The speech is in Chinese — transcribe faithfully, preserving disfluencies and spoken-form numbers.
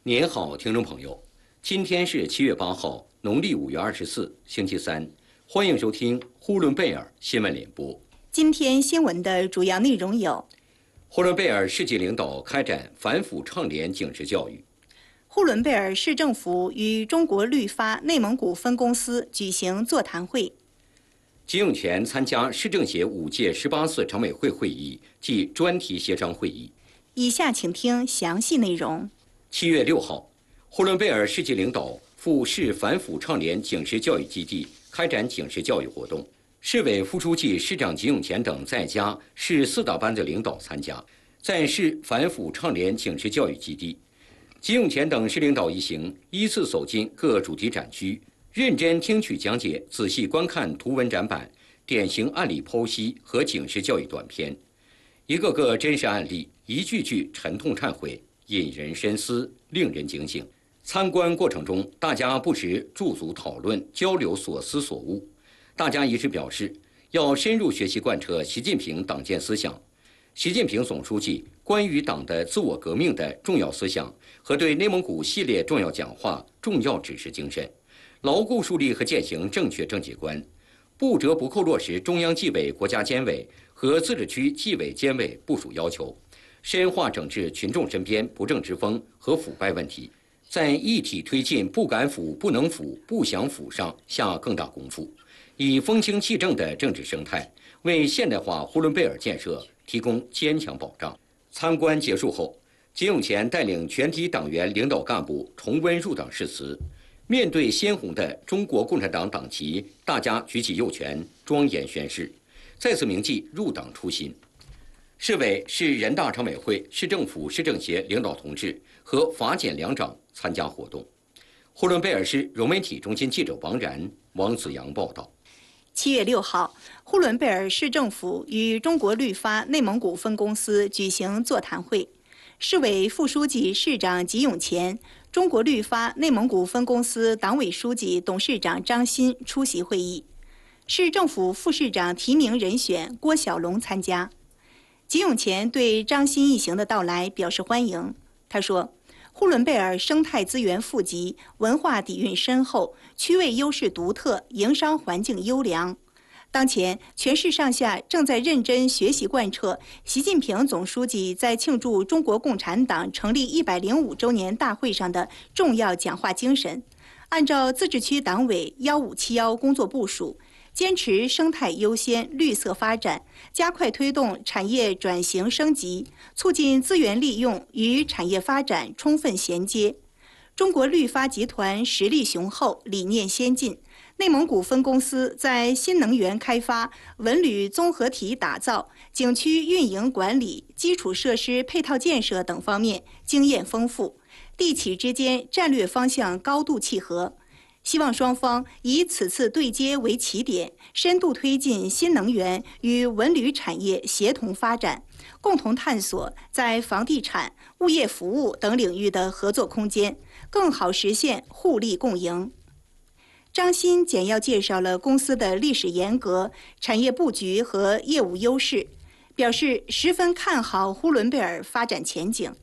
您好，听众朋友，今天是七月八号，农历五月二十四，星期三，欢迎收听呼伦贝尔新闻联播。 今天新闻的主要内容有： 呼伦贝尔市级领导开展反腐倡廉警示教育； 呼伦贝尔市政府与中国律发内蒙古分公司举行座谈会； 吉永前参加市政协五届十八次常委会会议暨专题协商会议。 以下请听详细内容。 七月六号，呼伦贝尔市级领导赴市反腐倡廉警示教育基地开展警示教育活动，市委副书记、市长吉永前等在家市四大班子领导参加。在市反腐倡廉警示教育基地，吉永前等市领导一行依次走进各主题展区，认真听取讲解，仔细观看图文展板、典型案例剖析和警示教育短片，一个个真实案例，一句句沉痛忏悔，引人深思，令人警醒。参观过程中，大家不时驻足讨论，交流所思所悟。大家一致表示，要深入学习贯彻习近平党建思想、习近平总书记关于党的自我革命的重要思想和对内蒙古系列重要讲话重要指示精神，牢固树立和践行正确政绩观，不折不扣落实中央纪委国家监委和自治区纪委监委部署要求，深化整治群众身边不正之风和腐败问题，在一体推进不敢腐、不能腐、不想腐上下更大功夫，以风清气正的政治生态为现代化呼伦贝尔建设提供坚强保障。参观结束后，吉永前带领全体党员领导干部重温入党誓词，面对鲜红的中国共产党党旗，大家举起右拳，庄严宣誓，再次铭记入党初心。市委、市人大常委会、市政府、市政协领导同志和法检两长参加活动。呼伦贝尔市融媒体中心记者王然、王子阳报道。 七月六号，呼伦贝尔市政府与中国律发内蒙古分公司举行座谈会，市委副书记、市长吉永前，中国律发内蒙古分公司党委书记、董事长张欣出席会议，市政府副市长提名人选郭小龙参加。吉永前对张欣一行的到来表示欢迎。他说，呼伦贝尔生态资源富集，文化底蕴深厚，区位优势独特，营商环境优良。当前，全市上下正在认真学习贯彻习近平总书记在庆祝中国共产党成立一百零五周年大会上的重要讲话精神，按照自治区党委幺五七幺工作部署，坚持生态优先、绿色发展，加快推动产业转型升级，促进资源利用与产业发展充分衔接。中国律发集团实力雄厚，理念先进，内蒙古分公司在新能源开发、文旅综合体打造、景区运营管理、基础设施配套建设等方面经验丰富，利企之间战略方向高度契合。希望双方以此次对接为起点，深度推进新能源与文旅产业协同发展，共同探索在房地产、物业服务等领域的合作空间，更好实现互利共赢。张欣简要介绍了公司的历史沿革、产业布局和业务优势，表示十分看好呼伦贝尔发展前景。